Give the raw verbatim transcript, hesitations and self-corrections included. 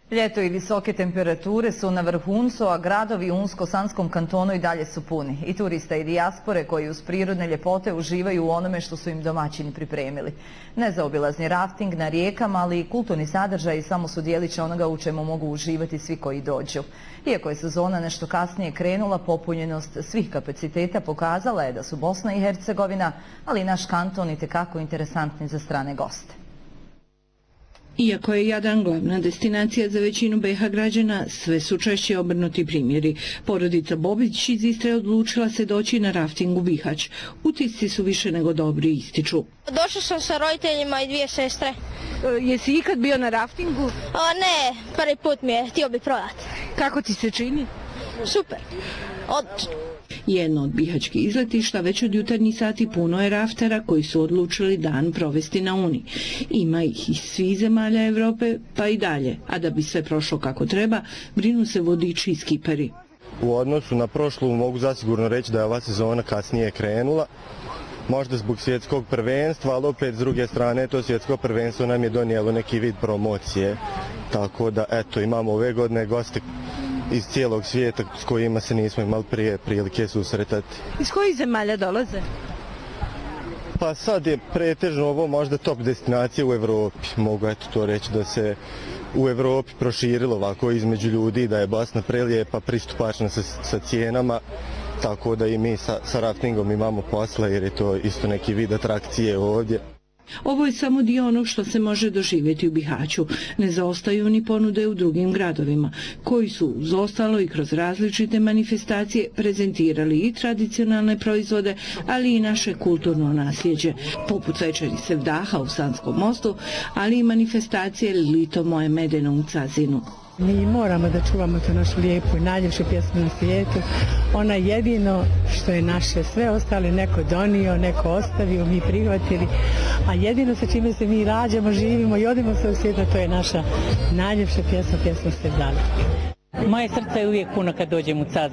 Ljeto i visoke temperature su na vrhuncu, a gradovi u Unsko-Sanskom kantonu i dalje su puni. I turista i dijaspore koji uz prirodne ljepote uživaju u onome što su im domaćini pripremili. Nezaobilazni rafting na rijekama, ali i kulturni sadržaj samo su dijeliće onoga u čemu mogu uživati svi koji dođu. Iako je sezona nešto kasnije krenula, popunjenost svih kapaciteta pokazala je da su Bosna i Hercegovina, ali i naš kanton itekako interesantni za strane goste. Iako je Jadran glavna destinacija za većinu be ha građana, sve su češće obrnuti primjeri. Porodica Bobić iz Istre odlučila se doći na rafting u Bihać. Utisci su više nego dobri, ističu. Došla sam sa roditeljima i dvije sestre. E, jesi ikad bio na raftingu? O, ne, prvi put mi je, htio bi prodati. Kako ti se čini? Super, odlično. Jedno od bihaćkih izletišta već od jutarnjih sati puno je raftera koji su odlučili dan provesti na Uni. Ima ih iz svih zemalja Evrope pa i dalje, a da bi sve prošlo kako treba, brinu se vodiči i skiperi. U odnosu na prošlu mogu zasigurno reći da je ova sezona kasnije krenula. Možda zbog svjetskog prvenstva, ali opet s druge strane to svjetsko prvenstvo nam je donijelo neki vid promocije. Tako da eto, imamo ove godine goste iz cijelog svijeta s kojima se nismo imali prije prilike susretati. Iz kojih zemalja dolaze? Pa sad je pretežno ovo možda top destinacija u Evropi. Mogu eto to reći da se u Evropi proširilo ovako između ljudi, da je Bosna prelijepa, pristupačna sa, sa cijenama, tako da i mi sa, sa raftingom imamo posla jer je to isto neki vid atrakcije ovdje. Ovo je samo dio onog što se može doživjeti u Bihaću. Ne zaostaju ni ponude u drugim gradovima, koji su uz ostalo i kroz različite manifestacije prezentirali i tradicionalne proizvode, ali i naše kulturno nasljeđe, poput večeri Sevdaha u Sanskom mostu, ali i manifestacije Lito moje medeno u Cazinu. Mi moramo da čuvamo tu našu lijepu i najljepšu pjesmu na svijetu. Ona jedino što je naše, sve ostale neko donio, neko ostavio, mi prihvatili, a jedino sa čime se mi rađamo, živimo i odimo se u svijetu, to je naša najljepša pjesma, pjesma Sevdaha. Moje srce je uvijek puno kad dođem u Cazin.